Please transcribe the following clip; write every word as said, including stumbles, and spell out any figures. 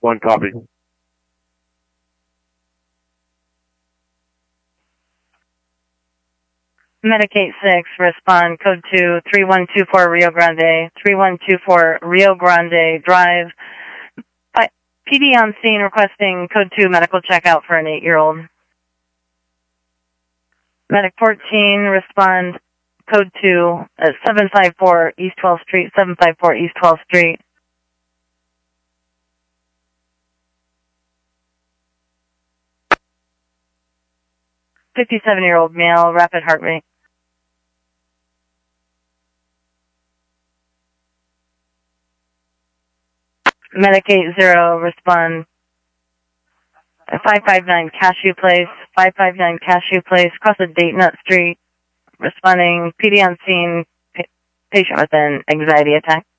One copy. Medicate six, respond, code two, three one two four Rio Grande, three one two four Rio Grande Drive. P D on scene requesting code two medical checkout for an eight-year-old. Medic fourteen, respond, code two, at seven five four East twelfth Street, seven five four East twelfth Street. fifty-seven-year-old male, rapid heart rate. Medic eight zero, respond. five five nine Cashew Place, five five nine Cashew Place, across the Date Nut Street. Responding, P D on scene, pa- patient with an anxiety attack.